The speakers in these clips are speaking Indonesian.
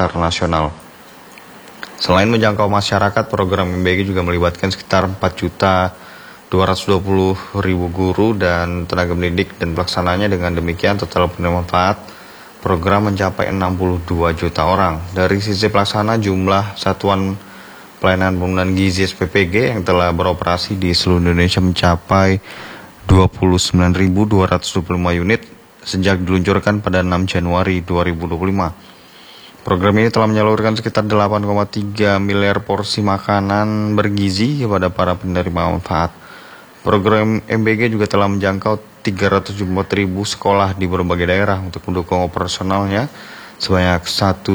skala nasional. Selain menjangkau masyarakat, program MBG juga melibatkan sekitar 4.220.000 guru dan tenaga pendidik, dan pelaksananya dengan demikian total penerima manfaat program mencapai 62 juta orang. Dari sisi pelaksana, jumlah satuan pelayanan pembangunan gizi SPPG yang telah beroperasi di seluruh Indonesia mencapai 29.225 unit sejak diluncurkan pada 6 Januari 2025. Program ini telah menyalurkan sekitar 8,3 miliar porsi makanan bergizi kepada para penerima manfaat. Program MBG juga telah menjangkau 374.000 sekolah di berbagai daerah untuk mendukung operasionalnya. Sebanyak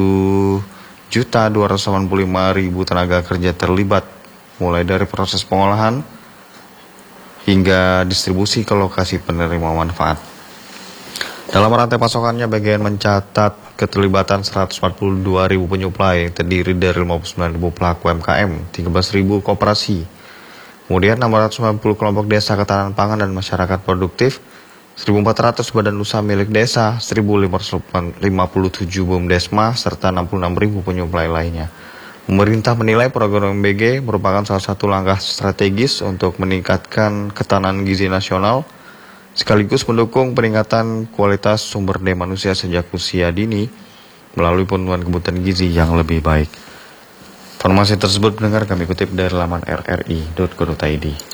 1.285.000 tenaga kerja terlibat, mulai dari proses pengolahan hingga distribusi ke lokasi penerima manfaat. Dalam rantai pasokannya, BGN mencatat keterlibatan 142.000 penyuplai yang terdiri dari 59.000 pelaku UMKM, 13.000 koperasi, kemudian 690 kelompok desa ketahanan pangan dan masyarakat produktif, 1.400 badan usaha milik desa, 1.557 BUMDesma, serta 66.000 penyuplai lainnya. Pemerintah menilai program MBG merupakan salah satu langkah strategis untuk meningkatkan ketahanan gizi nasional, sekaligus mendukung peningkatan kualitas sumber daya manusia sejak usia dini melalui pemenuhan kebutuhan gizi yang lebih baik. Informasi tersebut kami kutip dari laman rri.go.id.